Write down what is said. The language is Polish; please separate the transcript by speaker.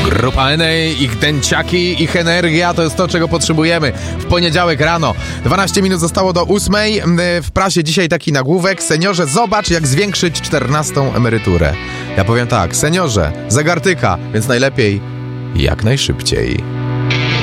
Speaker 1: Grupa Enej, ich dęciaki, ich energia to jest to, czego potrzebujemy w poniedziałek rano. 12 minut zostało do 8. W prasie dzisiaj taki nagłówek: seniorze, zobacz, jak zwiększyć 14. emeryturę. Ja powiem tak: seniorze, zegar tyka, więc najlepiej jak najszybciej.